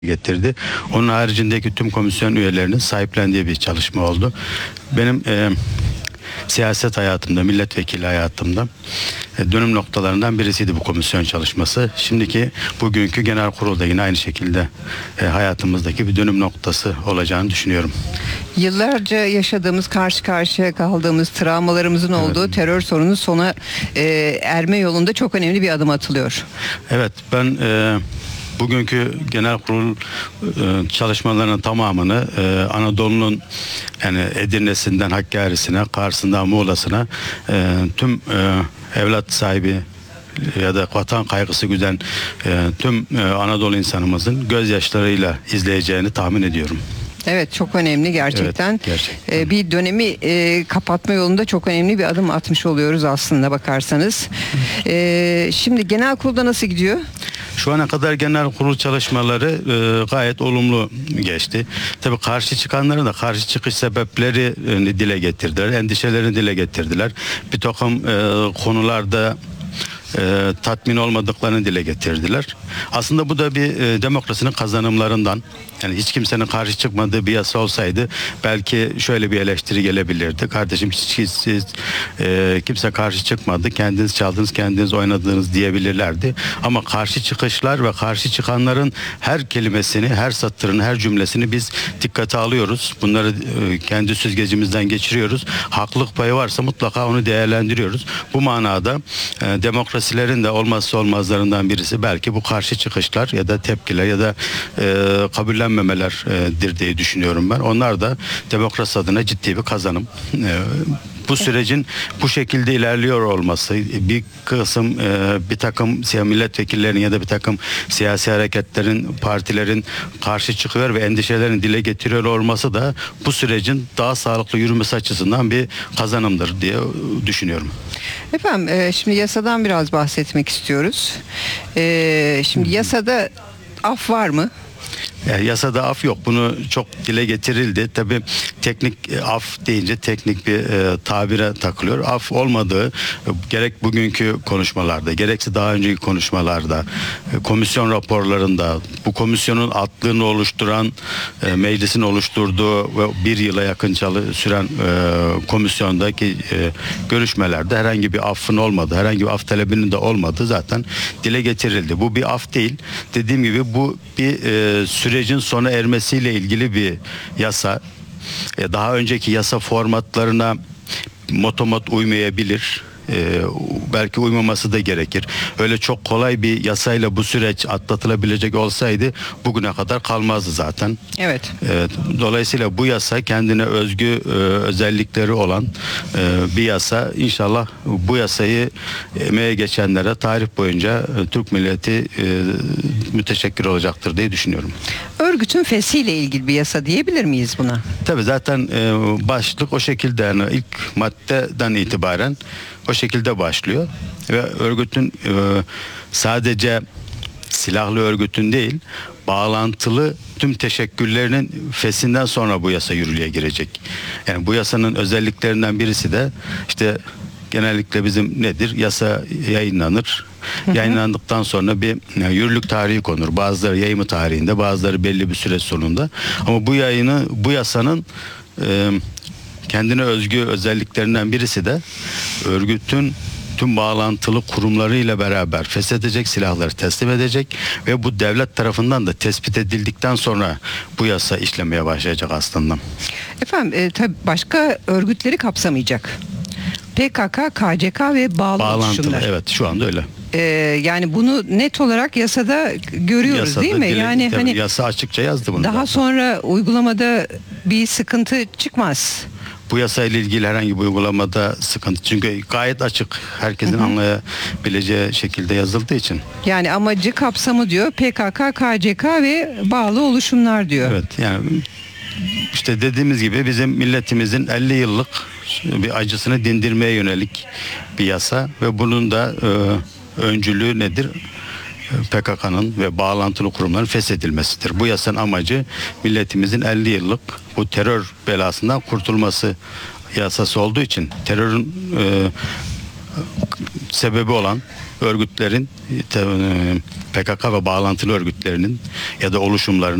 getirdi. Onun haricindeki tüm komisyon üyelerinin sahiplendiği bir çalışma oldu. Benim siyaset hayatımda, milletvekili hayatımda dönüm noktalarından birisiydi bu komisyon çalışması. Şimdiki bugünkü genel kurulda yine aynı şekilde hayatımızdaki bir dönüm noktası olacağını düşünüyorum. Yıllarca yaşadığımız, karşı karşıya kaldığımız, travmalarımızın olduğu terör sorunu sona erme yolunda çok önemli bir adım atılıyor. Evet, ben bugünkü genel kurul çalışmalarının tamamını Anadolu'nun yani Edirne'sinden Hakkari'sine, Kars'ından Muğla'sına tüm evlat sahibi ya da vatan kaygısı güden tüm Anadolu insanımızın gözyaşlarıyla izleyeceğini tahmin ediyorum. Evet, çok önemli gerçekten. Evet, gerçekten. Bir dönemi kapatma yolunda çok önemli bir adım atmış oluyoruz aslında bakarsanız. Şimdi genel kurulda nasıl gidiyor? Şu ana kadar genel kurul çalışmaları gayet olumlu geçti. Tabii karşı çıkanların da karşı çıkış sebepleri dile getirdiler, endişelerini dile getirdiler. Bir takım konularda tatmin olmadıklarını dile getirdiler. Aslında bu da bir demokrasinin kazanımlarından. Yani hiç kimsenin karşı çıkmadığı bir yasa olsaydı belki şöyle bir eleştiri gelebilirdi. Kardeşim siz kimse karşı çıkmadı. Kendiniz çaldınız, kendiniz oynadınız diyebilirlerdi. Ama karşı çıkışlar ve karşı çıkanların her kelimesini, her satırını, her cümlesini biz dikkate alıyoruz. Bunları kendi süzgecimizden geçiriyoruz. Haklılık payı varsa mutlaka onu değerlendiriyoruz. Bu manada demokrasilerin de olmazsa olmazlarından birisi belki bu karşı çıkışlar ya da tepkiler ya da kabullenmemelerdir diye düşünüyorum ben. Onlar da demokrasi adına ciddi bir kazanım. Bu sürecin bu şekilde ilerliyor olması, bir kısım bir takım milletvekillerinin ya da bir takım siyasi hareketlerin, partilerin karşı çıkıyor ve endişelerini dile getiriyor olması da bu sürecin daha sağlıklı yürümesi açısından bir kazanımdır diye düşünüyorum. Efendim, şimdi yasadan biraz bahsetmek istiyoruz. Şimdi yasada af var mı? Yani yasada af yok. Bunu çok dile getirildi. Tabii teknik af deyince teknik bir tabire takılıyor. Af olmadığı gerek bugünkü konuşmalarda gerekse daha önceki konuşmalarda komisyon raporlarında bu komisyonun aklını oluşturan meclisin oluşturduğu ve bir yıla yakın süren komisyondaki görüşmelerde herhangi bir affın olmadığı, herhangi bir af talebinin de olmadığı zaten dile getirildi. Bu bir af değil. Dediğim gibi bu bir sürecin sona ermesiyle ilgili bir yasa. Daha önceki yasa formatlarına motomot uymayabilir. Belki uymaması da gerekir. Öyle çok kolay bir yasayla bu süreç atlatılabilecek olsaydı bugüne kadar kalmazdı zaten. Evet. Dolayısıyla bu yasa kendine özgü özellikleri olan bir yasa. İnşallah bu yasayı emeğe geçenlere tarih boyunca Türk milleti müteşekkir olacaktır diye düşünüyorum. Örgütün fesiyle ilgili bir yasa diyebilir miyiz buna? Tabii zaten başlık o şekilde, yani ilk maddeden itibaren o şekilde başlıyor ve örgütün sadece silahlı örgütün değil, bağlantılı tüm teşekküllerinin fesinden sonra bu yasa yürürlüğe girecek. Yani bu yasanın özelliklerinden birisi de işte genellikle bizim nedir? Yasa yayınlanır. Yayınlandıktan sonra bir yürürlük tarihi konur. Bazıları yayımı tarihinde, bazıları belli bir süre sonunda. Ama bu yasanın kendine özgü özelliklerinden birisi de örgütün tüm bağlantılı kurumlarıyla beraber feshedecek, silahları teslim edecek ve bu devlet tarafından da tespit edildikten sonra bu yasa işlemeye başlayacak aslında. Efendim, tabii başka örgütleri kapsamayacak. PKK, KCK ve bağlantılı oluşumlar. Evet, şu anda öyle. Yani bunu net olarak yasada görüyoruz, yasada, değil mi? Yani hani yasa açıkça yazdı bunu. Daha zaten. sonra uygulamada bir sıkıntı çıkmaz. Bu yasayla ilgili herhangi bir uygulamada sıkıntı. Çünkü gayet açık. Herkesin anlayabileceği şekilde yazıldığı için. Yani amacı, kapsamı diyor PKK, KCK ve bağlı oluşumlar diyor. Evet, yani işte dediğimiz gibi bizim milletimizin 50 yıllık bir acısını dindirmeye yönelik bir yasa ve bunun da öncülüğü nedir? PKK'nın ve bağlantılı kurumların feshedilmesidir. Bu yasanın amacı milletimizin 50 yıllık bu terör belasından kurtulması yasası olduğu için terörün sebebi olan örgütlerin PKK ve bağlantılı örgütlerinin ya da oluşumların